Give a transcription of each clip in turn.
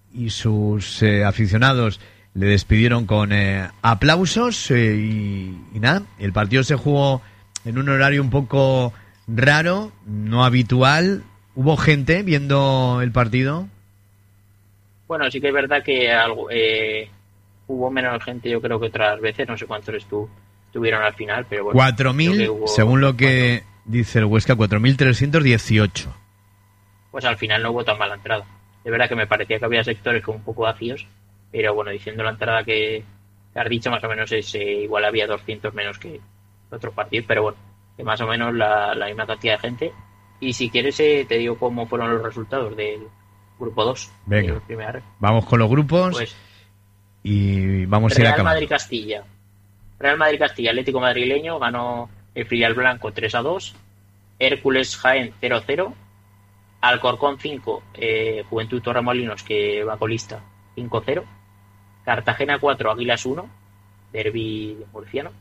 y sus aficionados le despidieron con aplausos y nada, el partido se jugó en un horario un poco raro, no habitual. ¿Hubo gente viendo el partido? Bueno, sí que es verdad que hubo menos gente, yo creo, que otras veces. No sé cuántos estuvieron al final, pero bueno. 4.000, según lo que dice el Huesca, 4.318. Pues al final no hubo tan mala entrada. De verdad que me parecía que había sectores como un poco vacíos, pero bueno, diciendo la entrada que has dicho, más o menos igual había 200 menos que otros partidos, pero bueno, que más o menos la misma cantidad de gente. Y si quieres te digo cómo fueron los resultados del grupo 2. Venga, vamos con los grupos, pues, y vamos a ir acabando. Real Madrid-Castilla, Atlético madrileño, ganó el Filial Blanco 3-2, Hércules Jaén 0-0, Alcorcón 5, Juventud Torremolinos, que va colista, 5-0, Cartagena 4, Águilas 1, derbi murciano,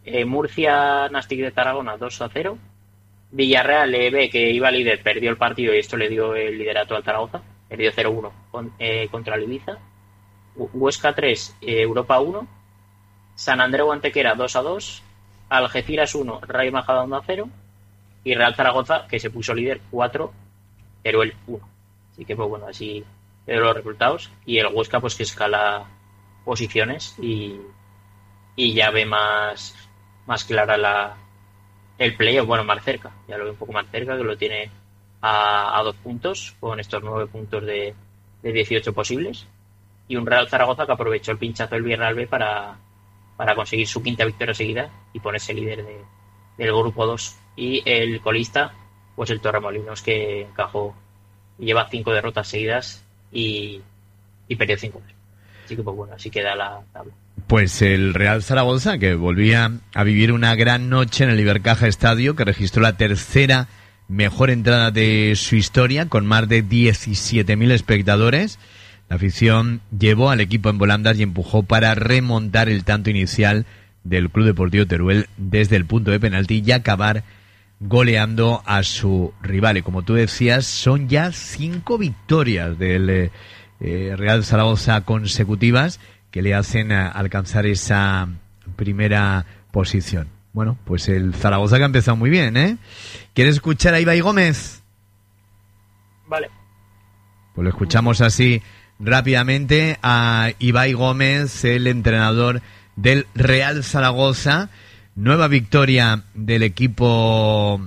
Murcia Nastic de Tarragona 2-0, Villarreal B, que iba líder, perdió el partido y esto le dio el liderato al Zaragoza, perdió 0-1 contra el Ibiza, Huesca 3, Europa 1, San Andreu Antequera 2-2, Algeciras 1, Rayo Majadahonda 0 y Real Zaragoza, que se puso líder 4, Teruel 1. Así que pues bueno, así los resultados. Y el Huesca pues que escala posiciones y ya ve más clara el playoff, bueno, más cerca, ya lo ve un poco más cerca, que lo tiene a 2 puntos con estos 9 puntos de 18 posibles, y un Real Zaragoza que aprovechó el pinchazo del Villarreal B para conseguir su 5ª victoria seguida y ponerse líder del grupo 2. Y el colista, pues el Torremolinos, que encajó, lleva 5 derrotas seguidas y perdió 5. Así que pues bueno, así queda la tabla. Pues el Real Zaragoza, que volvía a vivir una gran noche en el Ibercaja Estadio, que registró la 3ª mejor entrada de su historia, con más de 17.000 espectadores. La afición llevó al equipo en volandas y empujó para remontar el tanto inicial del Club Deportivo Teruel desde el punto de penalti y acabar goleando a su rival. Y como tú decías, son ya 5 victorias del Real Zaragoza consecutivas que le hacen alcanzar esa primera posición. Bueno, pues el Zaragoza que ha empezado muy bien, ¿eh? ¿Quieres escuchar a Ibai Gómez? Vale. Pues lo escuchamos así rápidamente a Ibai Gómez, el entrenador del Real Zaragoza. Nueva victoria del equipo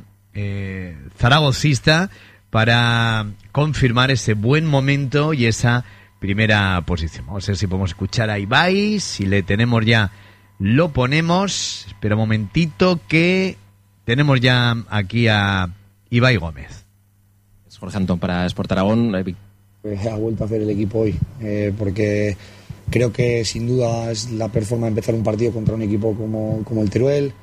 zaragocista para confirmar ese buen momento y esa primera posición. Vamos a ver si podemos escuchar a Ibai. Si le tenemos ya, lo ponemos. Espera un momentito que tenemos ya aquí a Ibai Gómez. Jorge Antón para Sport Aragón. Ha vuelto a hacer el equipo hoy, porque creo que sin duda es la peor forma de empezar un partido contra un equipo como el Teruel.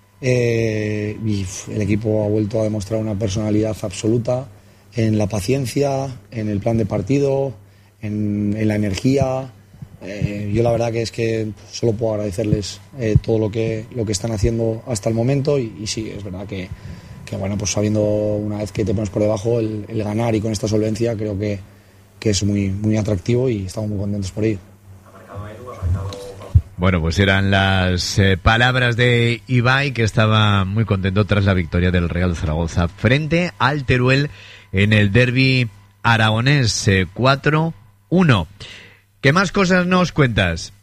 Y el equipo ha vuelto a demostrar una personalidad absoluta en la paciencia, en el plan de partido, en la energía. Yo la verdad que es que solo puedo agradecerles todo lo que están haciendo hasta el momento y sí, es verdad que bueno, pues sabiendo una vez que te pones por debajo el ganar y con esta solvencia creo que es muy, muy atractivo y estamos muy contentos por ello. Bueno, pues eran las palabras de Ibai, que estaba muy contento tras la victoria del Real Zaragoza frente al Teruel en el derbi aragonés 4-1. ¿Qué más cosas nos cuentas?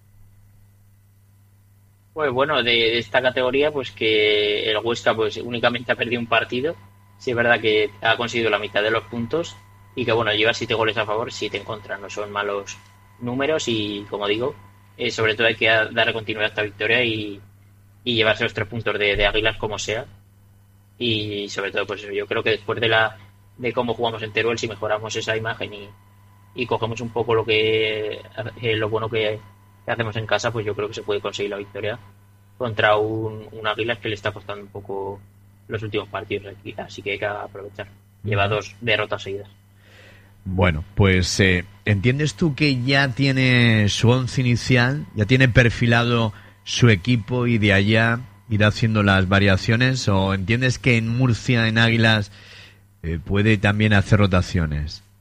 Pues bueno, de esta categoría, pues que el Huesca pues únicamente ha perdido un partido. Sí es verdad que ha conseguido la mitad de los puntos y que bueno, lleva 7 goles a favor, 7 en contra. No son malos números y como digo, sobre todo hay que dar continuidad a esta victoria y llevarse los 3 puntos de Águilas como sea. Y sobre todo, pues yo creo que después de cómo jugamos en Teruel, si mejoramos esa imagen y cogemos un poco lo bueno que hacemos en casa, pues yo creo que se puede conseguir la victoria contra un Águilas que le está costando un poco los últimos partidos aquí, así que hay que aprovechar. Lleva 2 derrotas seguidas. Bueno, pues ¿entiendes tú que ya tiene su once inicial, ya tiene perfilado su equipo y de allá irá haciendo las variaciones, o entiendes que en Murcia, en Águilas, puede también hacer rotaciones?